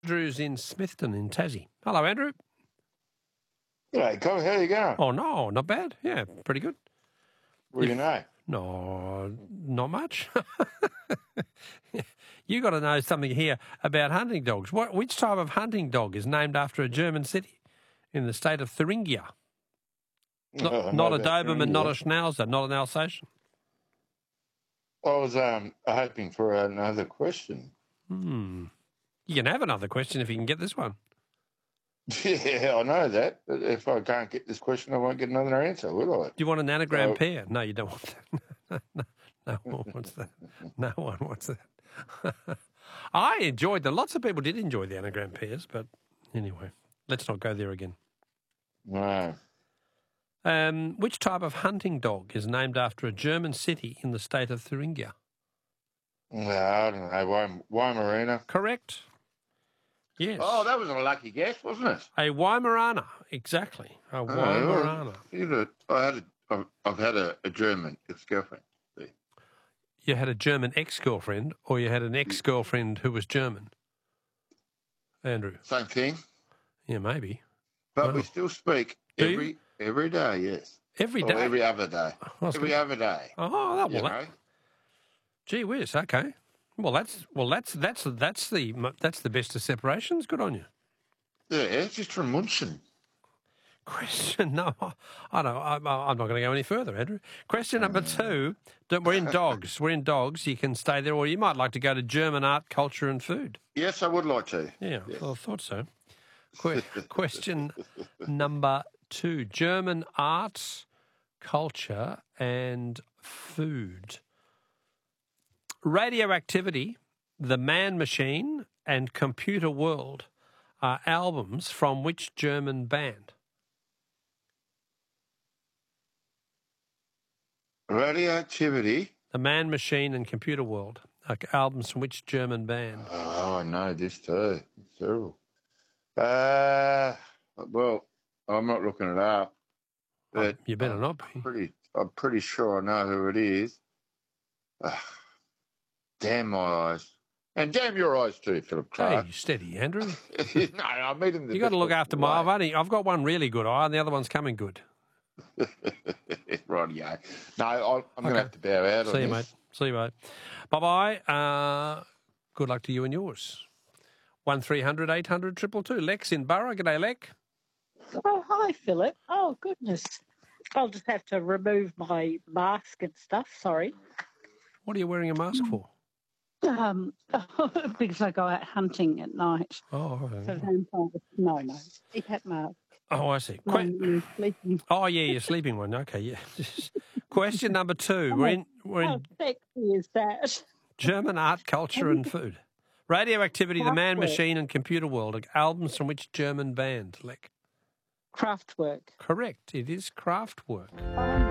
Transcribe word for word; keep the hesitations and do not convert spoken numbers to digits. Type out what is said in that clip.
Andrew's in Smithton in Tassie. Hello, Andrew. G'day, Colin. How you going? Oh, no, not bad. Yeah, pretty good. What do you know? No, not much. You got to know something here about hunting dogs. What, which type of hunting dog is named after a German city in the state of Thuringia? Not, Oh, I not know a about Doberman, not a Thuringia. Schnauzer, not an Alsatian. I was um, hoping for another question. Hmm. You can have another question if you can get this one. Yeah, I know that. But if I can't get this question, I won't get another answer, will I? Do you want an anagram So- pair? No, you don't want that. no, no one wants that. No one wants that. I enjoyed them. Lots of people did enjoy the anagram pairs, but anyway, let's not go there again. No. Um, which type of hunting dog is named after a German city in the state of Thuringia? No, I don't know. Weim- Weimaraner. Correct. Yes. Oh, that was a lucky guess, wasn't it? A Weimaraner, exactly. A Oh, Weimaraner. you know, I had a, I've, I've had a, a German ex-girlfriend. See. You had a German ex-girlfriend, or you had an ex-girlfriend who was German? Andrew. Same thing, Yeah, maybe. but Wow. we still speak Do you? every every day, yes. Every Or day? every other day. I was Every gonna- other day. Oh, that, You well, that, know? gee whiz, okay. Well, that's well, that's that's that's the that's the best of separations. Good on you. Yeah, it's just from Munchen. Question no, I don't. I'm, I'm not going to go any further, Andrew. Question number two. Don't- We're in dogs. We're in dogs. You can stay there, or you might like to go to German art, culture, and food. Yes, I would like to. Yeah, Yes. well, I thought so. Que- question number two. German arts, culture, and food. Radioactivity, The Man Machine, and Computer World are albums from which German band? Radioactivity. The Man Machine and Computer World are albums from which German band? Oh, I know this too. It's terrible. Uh, well, I'm not looking it up. But You better I'm not be. Pretty, I'm pretty sure I know who it is. Ah, damn my eyes. And damn your eyes too, Philip Clark. Hey, steady, Andrew. No, I mean in the You got to look best after my. I've way. only. I've got one really good eye, and the other one's coming good. Rightio. No, I, I'm going Okay. to have to bow out on See you, this. mate. See you, mate. Bye bye. Uh, good luck to you and yours. One three hundred eight hundred triple two. Lex in Borough. G'day, Lex. Oh, hi, Philip. Oh, goodness. I'll just have to remove my mask and stuff. Sorry. What are you wearing a mask for? Um, because I go out hunting at night Oh, for okay. vampires. No, no. Keep that mask. Oh, I see. No, Que- you're sleeping. oh, yeah, you're sleeping one. Okay, yeah. Question number two. We're in. We're How in sexy is that? German art, culture, and food. Radioactivity, The Man Kraftwerk. Machine, and Computer World are albums from which German band? Lex. Craftwork. Correct. It is Kraftwerk. Oh,